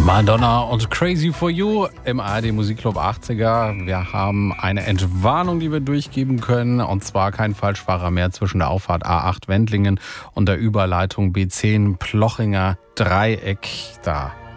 Madonna und Crazy for You im ARD Musikclub 80er. Wir haben eine Entwarnung, die wir durchgeben können. Und zwar kein Falschfahrer mehr zwischen der Auffahrt A8 Wendlingen und der Überleitung B10 Plochinger Dreieck. Da